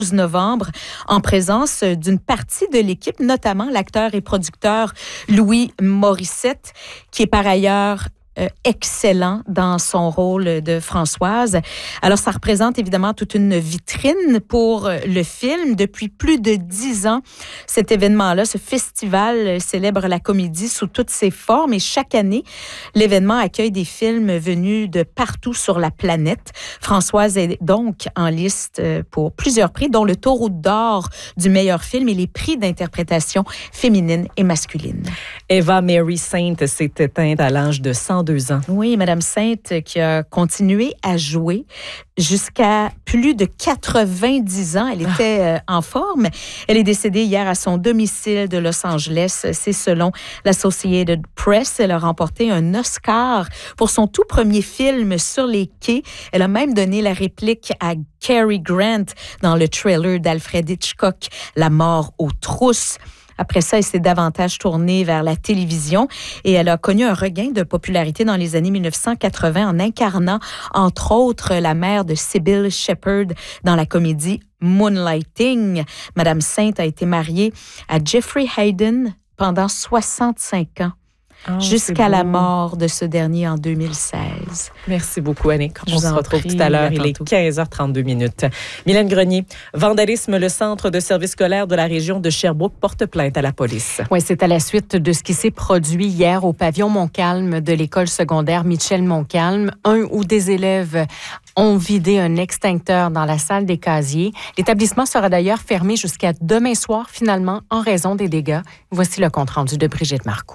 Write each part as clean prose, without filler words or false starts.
12 novembre en présence d'une partie de l'équipe, notamment l'acteur et producteur Louis Morissette, qui est par ailleurs excellent dans son rôle de Françoise. Alors, ça représente évidemment toute une vitrine pour le film. Depuis plus de 10 ans, cet événement-là, ce festival célèbre la comédie sous toutes ses formes et chaque année, l'événement accueille des films venus de partout sur la planète. Françoise est donc en liste pour plusieurs prix, dont le Taureau d'or du meilleur film et les prix d'interprétation féminine et masculine. Eva Mary Saint s'est éteinte à l'âge de 102 ans. Oui, Madame Sainte qui a continué à jouer jusqu'à plus de 90 ans. Elle était en forme. Elle est décédée hier à son domicile de Los Angeles. C'est selon l'Associated Press. Elle a remporté un Oscar pour son tout premier film Sur les quais. Elle a même donné la réplique à Cary Grant dans le trailer d'Alfred Hitchcock, La mort aux trousses. Après ça, elle s'est davantage tournée vers la télévision et elle a connu un regain de popularité dans les années 1980 en incarnant, entre autres, la mère de Sybil Shepherd dans la comédie Moonlighting. Madame Saint a été mariée à Jeffrey Hayden pendant 65 ans. Jusqu'à la mort de ce dernier en 2016. Merci beaucoup, Annick. On se retrouve tout à l'heure. Il est 15h32 minutes. Mylène Grenier, vandalisme, le centre de service scolaire de la région de Sherbrooke porte plainte à la police. Oui, c'est à la suite de ce qui s'est produit hier au pavillon Montcalm de l'école secondaire Michel Montcalm. Un ou des élèves ont vidé un extincteur dans la salle des casiers. L'établissement sera d'ailleurs fermé jusqu'à demain soir, finalement, en raison des dégâts. Voici le compte-rendu de Brigitte Marcoux.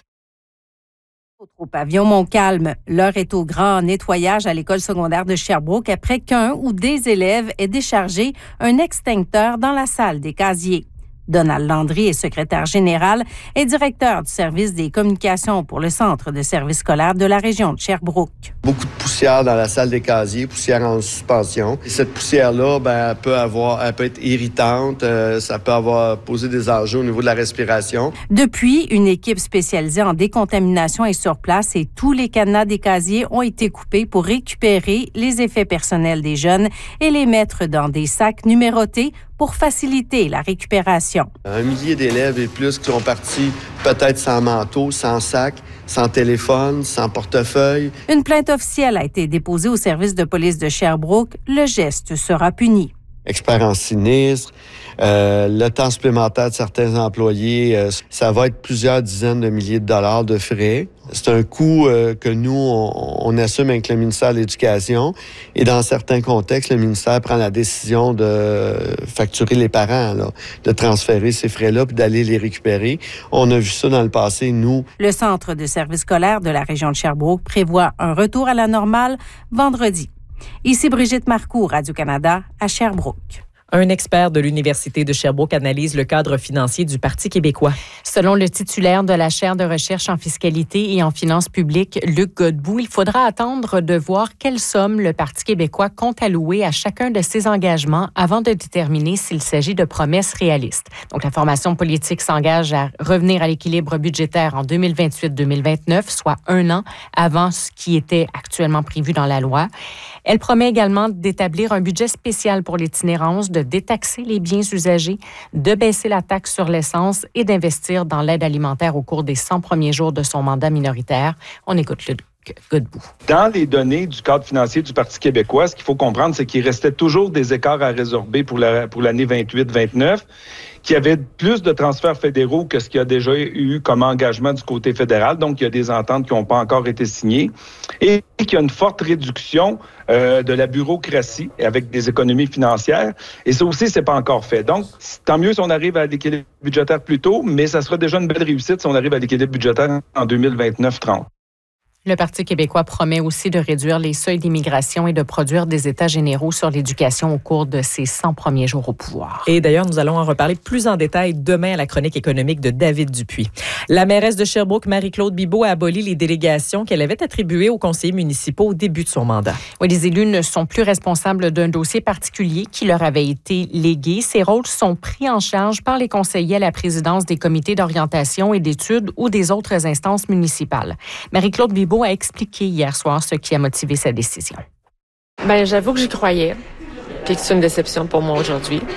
Au pavillon Montcalm, l'heure est au grand nettoyage à l'école secondaire de Sherbrooke après qu'un ou des élèves aient déchargé un extincteur dans la salle des casiers. Donald Landry est secrétaire général et directeur du service des communications pour le centre de service scolaire de la région de Sherbrooke. Beaucoup de poussière dans la salle des casiers, poussière en suspension. Et cette poussière-là, elle peut être irritante, ça peut poser des enjeux au niveau de la respiration. Depuis, une équipe spécialisée en décontamination est sur place et tous les cadenas des casiers ont été coupés pour récupérer les effets personnels des jeunes et les mettre dans des sacs numérotés pour faciliter la récupération. 1 millier d'élèves et plus qui sont partis peut-être sans manteau, sans sac, sans téléphone, sans portefeuille. Une plainte officielle a été déposée au service de police de Sherbrooke. Le geste sera puni. Experts en sinistre, le temps supplémentaire de certains employés, ça va être plusieurs dizaines de milliers de dollars de frais. C'est un coût que nous, on assume avec le ministère de l'Éducation. Et dans certains contextes, le ministère prend la décision de facturer les parents, de transférer ces frais-là puis d'aller les récupérer. On a vu ça dans le passé, nous. Le centre de service scolaire de la région de Sherbrooke prévoit un retour à la normale vendredi. Ici Brigitte Marcoux, Radio-Canada, à Sherbrooke. Un expert de l'Université de Sherbrooke analyse le cadre financier du Parti québécois. Selon le titulaire de la chaire de recherche en fiscalité et en finances publiques, Luc Godbout, il faudra attendre de voir quelle somme le Parti québécois compte allouer à chacun de ses engagements avant de déterminer s'il s'agit de promesses réalistes. Donc, la formation politique s'engage à revenir à l'équilibre budgétaire en 2028-2029, soit 1 an avant ce qui était actuellement prévu dans la loi. Elle promet également d'établir un budget spécial pour l'itinérance, de détaxer les biens usagés, de baisser la taxe sur l'essence et d'investir dans l'aide alimentaire au cours des 100 premiers jours de son mandat minoritaire. On écoute Luc Godbout. Dans les données du cadre financier du Parti québécois, ce qu'il faut comprendre, c'est qu'il restait toujours des écarts à résorber pour l'année 28-29, qu'il y avait plus de transferts fédéraux que ce qu'il y a déjà eu comme engagement du côté fédéral. Donc, il y a des ententes qui n'ont pas encore été signées et qu'il y a une forte réduction de la bureaucratie avec des économies financières. Et ça aussi, c'est pas encore fait. Donc, tant mieux si on arrive à l'équilibre budgétaire plus tôt, mais ça sera déjà une belle réussite si on arrive à l'équilibre budgétaire en 2029-30. Le Parti québécois promet aussi de réduire les seuils d'immigration et de produire des états généraux sur l'éducation au cours de ses 100 premiers jours au pouvoir. Et d'ailleurs, nous allons en reparler plus en détail demain à la chronique économique de David Dupuis. La mairesse de Sherbrooke, Marie-Claude Bibeau, a aboli les délégations qu'elle avait attribuées aux conseillers municipaux au début de son mandat. Oui, les élus ne sont plus responsables d'un dossier particulier qui leur avait été légué. Ces rôles sont pris en charge par les conseillers à la présidence des comités d'orientation et d'études ou des autres instances municipales. Marie-Claude Bibeau a expliqué hier soir ce qui a motivé sa décision. J'avoue que j'y croyais, puis que c'est une déception pour moi aujourd'hui.